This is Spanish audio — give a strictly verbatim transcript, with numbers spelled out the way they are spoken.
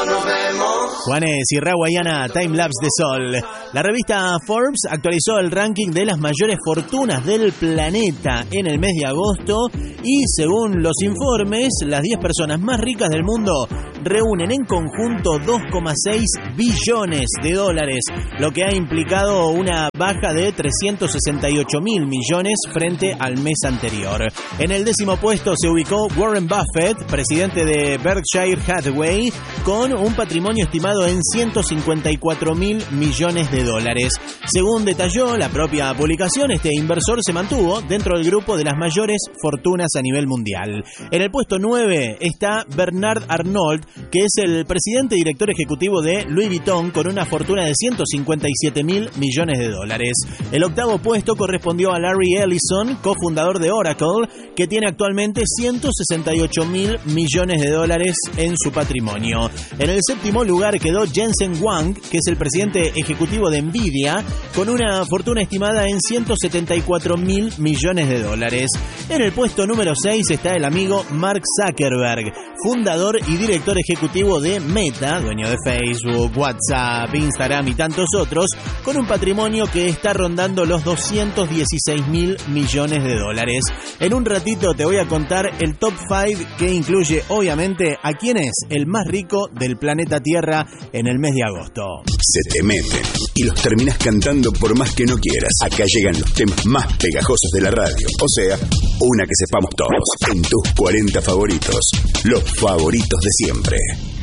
nos vemos. Juanes y Raguayana, Timelapse de Sol. La revista Forbes actualizó el ranking de las mayores fortunas del planeta en el mes de agosto y, según los informes, las diez personas más ricas del mundo reúnen en conjunto dos coma seis billones de dólares, lo que ha implicado una baja de trescientos sesenta y ocho mil millones frente al mes anterior. En el décimo puesto se ubicó Warren Buffett, presidente de Berkshire Hathaway, con un patrimonio estimado en ciento cincuenta y cuatro mil millones de dólares. Según detalló la propia publicación, este inversor se mantuvo dentro del grupo de las mayores fortunas a nivel mundial. En el puesto nueve está Bernard Arnault, que es el presidente y director ejecutivo de Louis Vuitton, con una fortuna de ciento cincuenta y siete mil millones de dólares. El octavo puesto correspondió a Larry Ellison, cofundador de Oracle, que tiene actualmente ciento sesenta y ocho mil millones de dólares en su patrimonio. En el séptimo lugar quedó Jensen Huang, que es el presidente ejecutivo de Nvidia, con una fortuna estimada en ciento setenta y cuatro mil millones de dólares. En el puesto número seis está el amigo Mark Zuckerberg, fundador y director ejecutivo de Meta, dueño de Facebook, WhatsApp, Instagram y tantos otros, con un patrimonio que está rondando los doscientos dieciséis mil millones de dólares. En un ratito te voy a contar el top cinco, que incluye obviamente a quién es el más rico del planeta Tierra en el mes de agosto. Se te meten y los terminas cantando por más que no quieras. Acá llegan los temas más pegajosos de la radio, o sea, una que sepamos todos, en tus cuarenta favoritos, los favoritos de siempre.